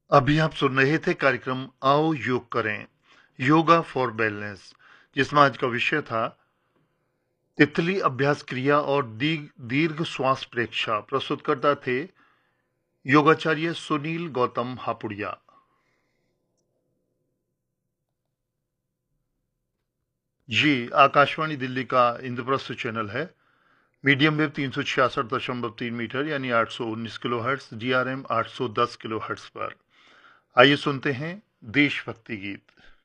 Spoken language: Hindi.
अभी आप सुन रहे थे कार्यक्रम आओ योग करें, योगा फॉर वेलनेस, जिसमें आज का विषय था तितली अभ्यास क्रिया और दीर्घ श्वास प्रेक्षा। प्रस्तुतकर्ता थे योगाचार्य सुनील गौतम हापुड़िया। ये आकाशवाणी दिल्ली का इंद्रप्रस्थ चैनल है। मीडियम वेव 366.3 मीटर यानी 819 kilo hertz, DRM 810 kilo hertz पर। आइए सुनते हैं देशभक्ति गीत।